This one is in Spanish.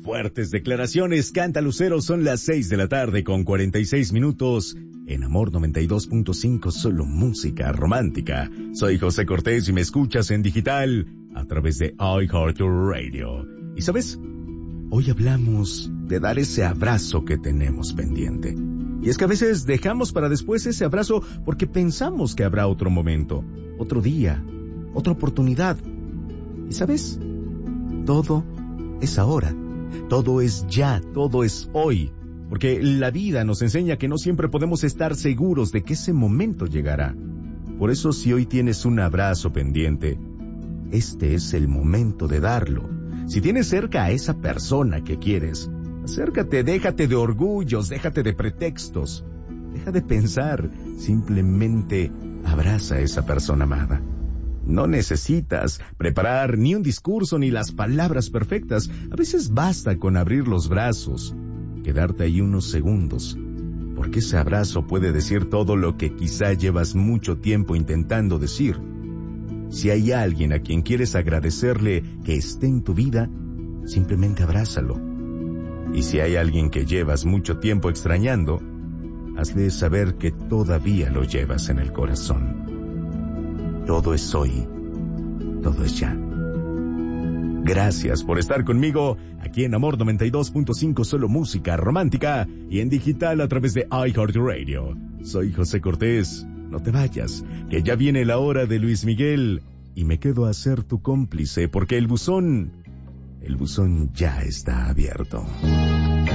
Fuertes declaraciones, canta Lucero, son las 6 de la tarde con 46 minutos. En Amor 92.5, solo música romántica. Soy José Cortés y me escuchas en digital a través de iHeartRadio. ¿Y sabes? Hoy hablamos de dar ese abrazo que tenemos pendiente. Y es que a veces dejamos para después ese abrazo porque pensamos que habrá otro momento, otro día, otra oportunidad. ¿Y sabes? Todo es ahora. Todo es ya, todo es hoy, porque la vida nos enseña que no siempre podemos estar seguros de que ese momento llegará. Por eso, si hoy tienes un abrazo pendiente, este es el momento de darlo. Si tienes cerca a esa persona que quieres, acércate, déjate de orgullos, déjate de pretextos, deja de pensar, simplemente abraza a esa persona amada. No necesitas preparar ni un discurso ni las palabras perfectas. A veces basta con abrir los brazos, quedarte ahí unos segundos, porque ese abrazo puede decir todo lo que quizá llevas mucho tiempo intentando decir. Si hay alguien a quien quieres agradecerle que esté en tu vida, simplemente abrázalo. Y si hay alguien que llevas mucho tiempo extrañando, hazle saber que todavía lo llevas en el corazón. Todo es hoy, todo es ya. Gracias por estar conmigo aquí en Amor 92.5, solo música romántica y en digital a través de iHeartRadio. Soy José Cortés, no te vayas, que ya viene la hora de Luis Miguel y me quedo a ser tu cómplice porque el buzón ya está abierto.